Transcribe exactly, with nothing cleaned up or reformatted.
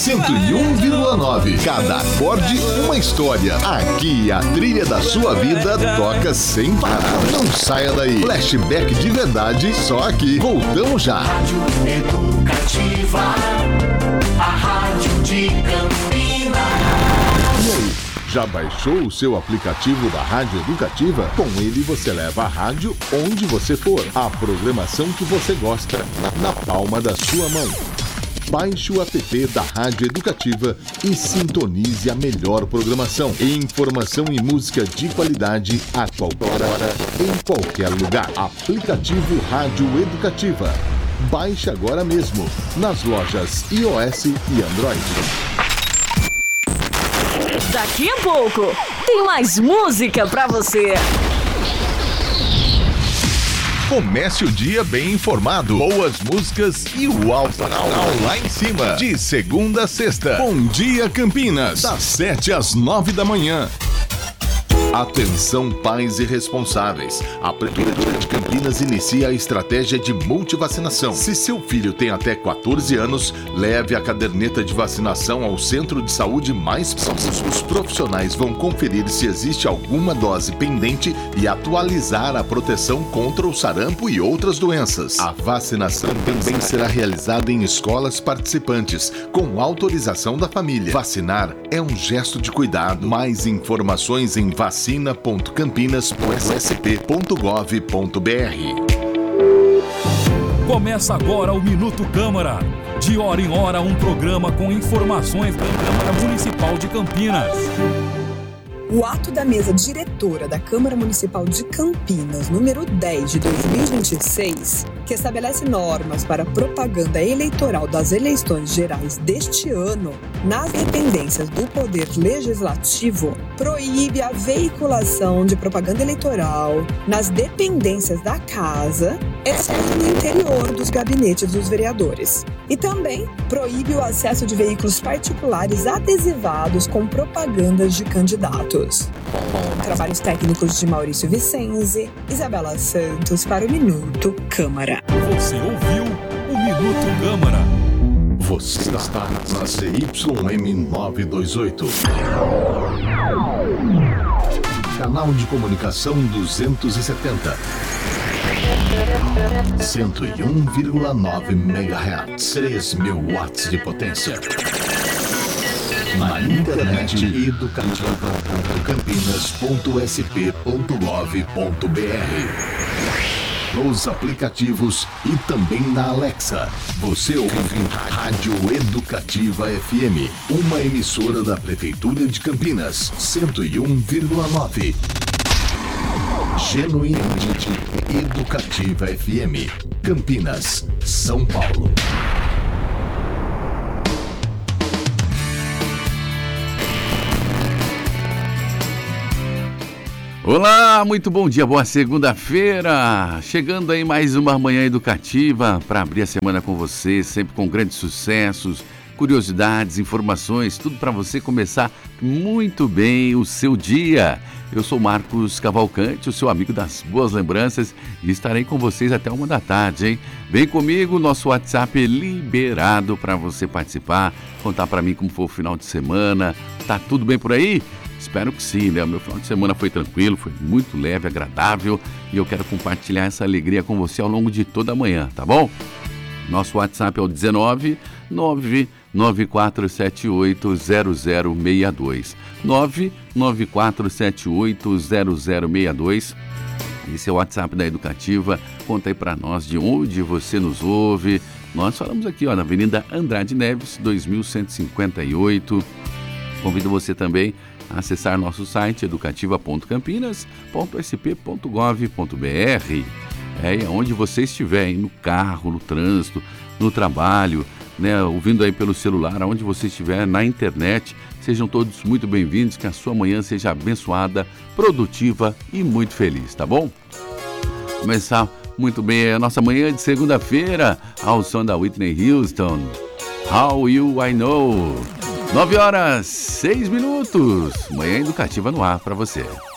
cento e um vírgula nove. Cada acorde, uma história. Aqui a trilha da sua vida toca sem parar. Não saia daí. Flashback de verdade, só aqui. Voltamos já. Rádio Educativa, a rádio de Campinas. E aí, já baixou o seu aplicativo da Rádio Educativa? Com ele você leva a rádio onde você for. A programação que você gosta, na palma da sua mão. Baixe o app da Rádio Educativa e sintonize a melhor programação. Informação e música de qualidade a qualquer hora, em qualquer lugar. Aplicativo Rádio Educativa. Baixe agora mesmo, nas lojas iOS e Android. Daqui a pouco, tem mais música pra você. Comece o dia bem informado, boas músicas e o alto lá em cima. De segunda a sexta. Bom Dia Campinas, das sete às nove da manhã. Atenção pais e responsáveis. A Prefeitura de Campinas inicia a estratégia de multivacinação. Se seu filho tem até quatorze anos, leve a caderneta de vacinação ao centro de saúde mais próximo. Os profissionais vão conferir se existe alguma dose pendente e atualizar a proteção contra o sarampo e outras doenças. A vacinação também será realizada em escolas participantes, com autorização da família. Vacinar é um gesto de cuidado. Mais informações em vacina ponto campinas ponto s p ponto gov ponto b r. Começa agora o Minuto Câmara. De hora em hora, um programa com informações da Câmara Municipal de Campinas. O ato da mesa diretora da Câmara Municipal de Campinas, número dez de dois mil e vinte e seis, que estabelece normas para a propaganda eleitoral das eleições gerais deste ano, nas dependências do Poder Legislativo, proíbe a veiculação de propaganda eleitoral nas dependências da Casa, exceto no interior dos gabinetes dos vereadores. E também proíbe o acesso de veículos particulares adesivados com propagandas de candidatos. Trabalhos técnicos de Maurício Vicenzi, Isabela Santos para o Minuto Câmara. Você ouviu o Minuto Câmara. Você está na C Y M novecentos e vinte e oito. Canal de comunicação duzentos e setenta. cento e um vírgula nove megahertz. três mil watts de potência. Na internet educativa ponto campinas ponto s p ponto gov ponto b r. Nos aplicativos e também na Alexa. Você ouve Rádio Educativa F M, uma emissora da Prefeitura de Campinas, cento e um vírgula nove. Genuinamente Educativa F M, Campinas, São Paulo. Olá, muito bom dia, boa segunda-feira. Chegando aí mais uma manhã educativa para abrir a semana com você, sempre com grandes sucessos, curiosidades, informações, tudo para você começar muito bem o seu dia. Eu sou Marcos Cavalcante, o seu amigo das boas lembranças, e estarei com vocês até uma da tarde, hein? Vem comigo, nosso WhatsApp é liberado para você participar, contar para mim como foi o final de semana. Tá tudo bem por aí? Espero que sim, né? O meu final de semana foi tranquilo, foi muito leve, agradável, e eu quero compartilhar essa alegria com você ao longo de toda a manhã, tá bom? Nosso WhatsApp é o dezenove, nove nove quatro sete oito, zero zero seis dois. nove nove quatro sete oito, zero zero seis dois. Esse é o WhatsApp da Educativa. Conta aí pra nós de onde você nos ouve. Nós falamos aqui, ó, na Avenida Andrade Neves, dois mil cento e cinquenta e oito. Convido você também a acessar nosso site educativa ponto campinas ponto s p ponto gov ponto b r. É, onde você estiver, hein, no carro, no trânsito, no trabalho, né, ouvindo aí pelo celular, aonde você estiver, na internet. Sejam todos muito bem-vindos, que a sua manhã seja abençoada, produtiva e muito feliz, tá bom? Começar muito bem a nossa manhã de segunda-feira, ao som da Whitney Houston, How You I Know. nove horas, seis minutos, manhã educativa no ar para você.